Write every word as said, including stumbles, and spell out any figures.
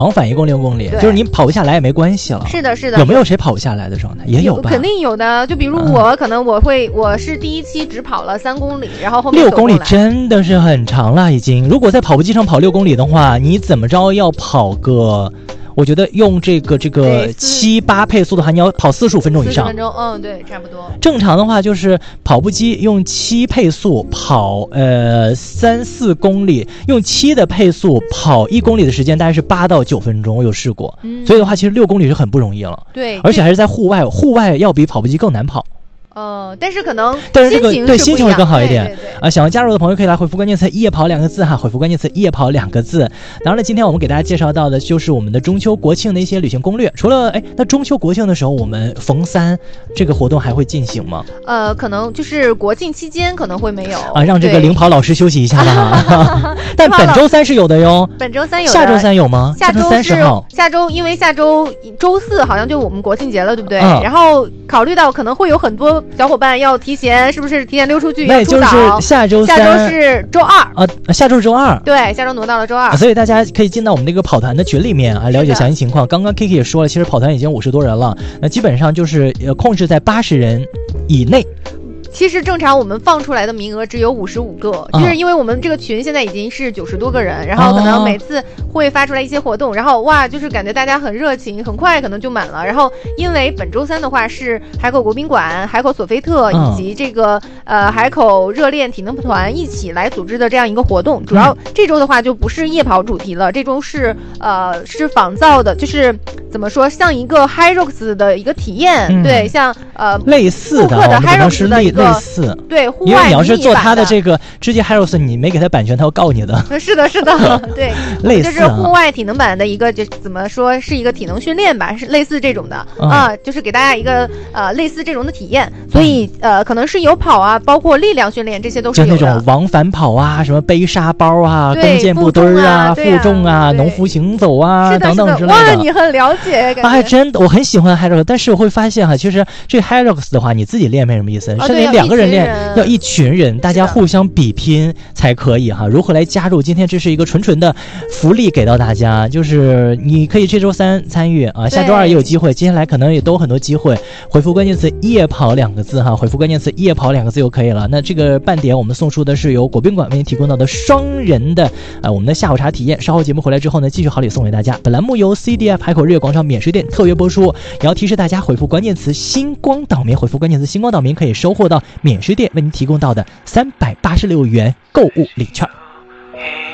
往返一共六公里，就是你跑不下来也没关系了。 是的，是的。 有没有谁跑不下来的状态？也有吧， 肯定有的。就比如我，嗯、可能我会，我是第一期只跑了三公里，然后后面六公里真的是很长了，已经。如果在跑步机上跑六公里的话，你怎么着要跑个？我觉得用这个这个七八配速的话，你要跑四十五分钟以上。 四十分钟，嗯，对，差不多。 正常的话就是跑步机用七配速跑呃三四公里，用七的配速跑一公里的时间大概是八到九分钟，我有试过。嗯，所以的话，其实六公里是很不容易了。 对， 而且还是在户外，户外要比跑步机更难跑。 呃，但是可能但是这个对心情会更好一点。 对对对啊，想要加入的朋友可以来回复关键词夜跑两个字哈，回复关键词夜跑两个字。当然了，今天我们给大家介绍到的就是我们的中秋国庆的一些旅行攻略。除了哎，那中秋国庆的时候，我们逢三这个活动还会进行吗？ 呃，可能就是国庆期间可能会没有啊，让这个领跑老师休息一下吧。但本周三是有的哟。 本周三有的。 下周三有吗？ 下周三十号。 下周因为下周周四好像就我们国庆节了，对不对？嗯、然后考虑到可能会有很多小伙伴要提前，是不是提前溜出去？ 那就是下周三， 下周是周二啊，下周是周二， 对，下周挪到了周二， 所以大家可以进到我们这个跑团的群里面啊，了解详细情况。刚刚 Kiki 也说了，其实跑团已经五十多人了，那基本上就是呃控制在八十人以内。 其实正常我们放出来的名额只有五十五个，就是因为我们这个群现在已经是九十多个人，然后可能每次会发出来一些活动，然后哇，就是感觉大家很热情，很快可能就满了。然后因为本周三的话是海口国宾馆、海口索菲特以及这个呃海口热恋体能团一起来组织的这样一个活动，主要这周的话就不是夜跑主题了，这周是呃是仿造的，就是怎么说，像一个 HYROX 的一个体验，嗯、对，像呃类似的， 的 HYROX 的一个。 类似对，户外因为你要是做他的这个直接 HYROX， 你没给他版权，他要告你的。 是的，是的，对， 类似、啊、 就是户外体能版的一个，就怎么说是一个体能训练吧，是类似这种的、嗯、啊，就是给大家一个呃类似这种的体验。所以、嗯、呃，可能是有跑啊，包括力量训练，这些都是有的。 就那种往返跑啊，什么背沙包啊，弓箭步墩儿啊，负重啊，农夫行走啊，等等之类的。 哇，你很了解，感觉啊，真的，我很喜欢 HYROX， 但是我会发现哈，其实这 HYROX 的话，你自己练没什么意思， 哦、 是得两个人练。要一群人，大家互相比拼才可以哈。如何来加入？今天这是一个纯纯的福利给到大家，就是你可以这周三参与啊，下周二也有机会，接下来可能也都有很多机会。回复关键词夜跑两个字哈，回复关键词夜跑两个字就可以了。那这个半点我们送出的是由国宾馆为您提供到的双人的呃我们的下午茶体验。稍后节目回来之后呢，继续好礼送给大家。本栏目由 C D F 海口日月广场免税店特约播出。也要提示大家回复关键词星光岛民，回复关键词星光岛民可以收获到免税店为您提供到的三百八十六元购物礼券。